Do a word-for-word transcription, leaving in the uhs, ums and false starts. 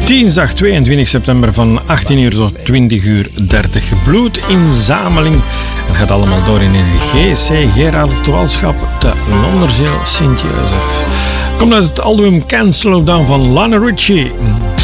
Dinsdag tweeëntwintig september van achttien uur tot twintig uur dertig. Bloedinzameling. Dat gaat allemaal door in een G C Gerard Twalschap te Londerzeel Sint-Jozef. Komt uit het album Can't Slow Down van Lionel Richie.